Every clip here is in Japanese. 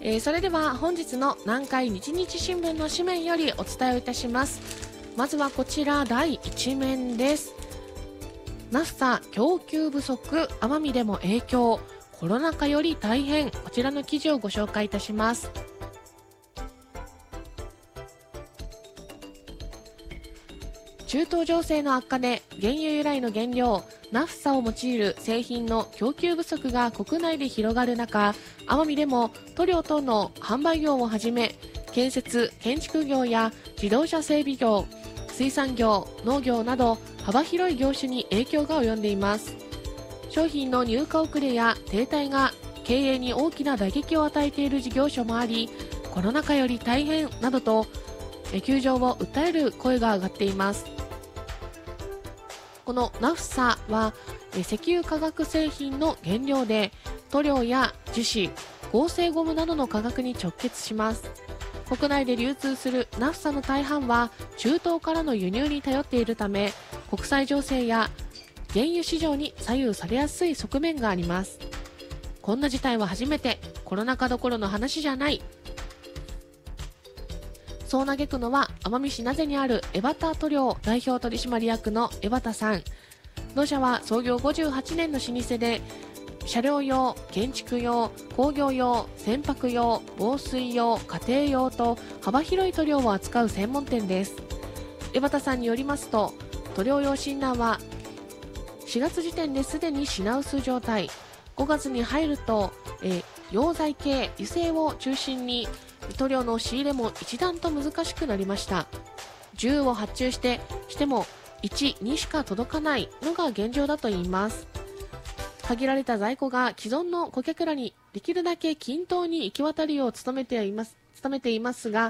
それでは本日の南海日日新聞の紙面よりお伝えをいたします。まずはこちら第一面です。ナフサ供給不足、奄美でも影響、コロナ禍より大変。こちらの記事をご紹介いたします。中東情勢の悪化で原油由来の原料ナフサを用いる製品の供給不足が国内で広がる中、奄美でも塗料等の販売業をはじめ建設・建築業や自動車整備業、水産業、農業など幅広い業種に影響が及んでいます。商品の入荷遅れや停滞が経営に大きな打撃を与えている事業所もあり、コロナ禍より大変などと窮状を訴える声が上がっています。このナフサは石油化学製品の原料で、塗料や樹脂、合成ゴムなどの価格に直結します。国内で流通するナフサの大半は中東からの輸入に頼っているため、国際情勢や原油市場に左右されやすい側面があります。こんな事態は初めて、コロナ禍どころの話じゃない。そう嘆くのは奄美市名瀬にある江端塗料代表取締役の江端さん。同社は創業58年の老舗で、車両用、建築用、工業用、船舶用、防水用、家庭用と幅広い塗料を扱う専門店です。江端さんによりますと、塗料用診断は4月時点ですでに品薄状態。5月に入ると、溶剤系、油性を中心に塗料の仕入れも一段と難しくなりました。10を発注しても1、2しか届かないのが現状だといいます。限られた在庫が既存の顧客らにできるだけ均等に行き渡るよう努めていますが、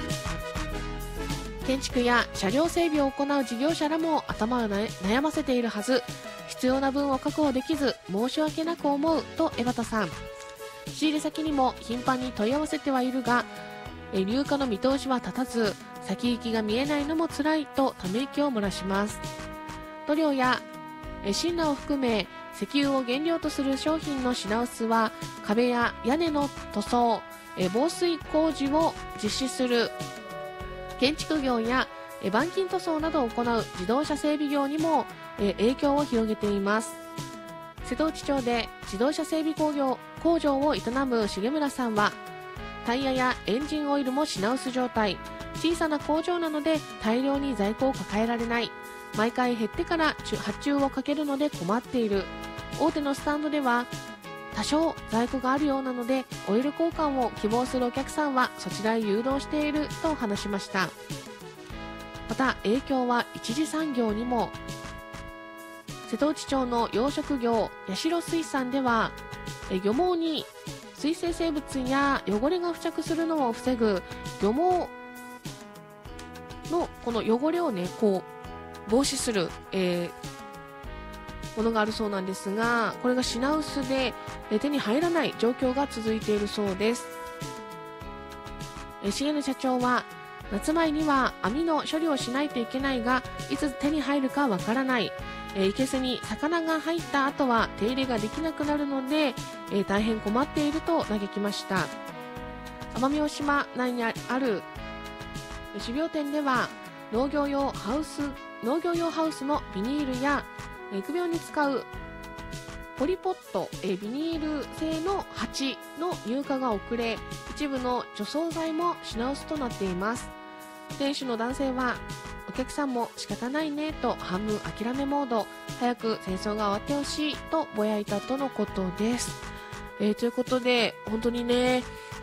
建築や車両整備を行う事業者らも頭を悩ませているはず。必要な分を確保できず申し訳なく思うと江端さん。仕入れ先にも頻繁に問い合わせてはいるが、入荷の見通しは立たず、先行きが見えないのも辛いとため息を漏らします。塗料やシンナーを含め石油を原料とする商品の品薄は、壁や屋根の塗装、防水工事を実施する建築業や板金塗装などを行う自動車整備業にも影響を広げています。瀬戸内町で自動車整備工場を営む重村さんは、タイヤやエンジンオイルも品薄状態。小さな工場なので大量に在庫を抱えられない。毎回減ってから発注をかけるので困っている。大手のスタンドでは多少在庫があるようなので、オイル交換を希望するお客さんはそちらへ誘導していると話しました。また影響は一次産業にも。瀬戸内町の養殖業八代水産では、漁網に水生生物や汚れが付着するのを防ぐ漁網のこの汚れを防止する、ものがあるそうなんですが、これが品薄で手に入らない状況が続いているそうです。重野社長は、夏前には網の処理をしないといけないが、いつ手に入るかわからない。いけすに魚が入った後は手入れができなくなるので、大変困っていると嘆きました。奄美大島内にある種苗店では、農業用ハウスのビニールや育苗に使うポリポット、ビニール製の鉢の入荷が遅れ、一部の除草剤も品薄となっています。店主の男性は、お客さんも仕方ないねと半分諦めモード、早く戦争が終わってほしいとぼやいたとのことです。ということで、本当にね、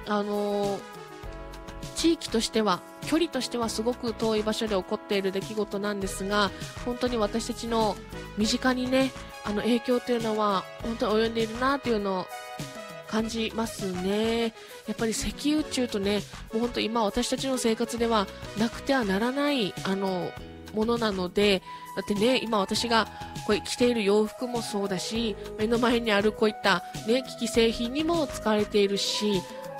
地域としては、距離としてはすごく遠い場所で起こっている出来事なんですが、本当に私たちの身近にね、影響というのは本当に及んでいるなというのを感じますね。やっぱり石油中とね、もう本当今私たちの生活ではなくてはならないものなので、だってね、今私がこれ着ている洋服もそうだし、目の前にあるこういったね、機器製品にも使われているし、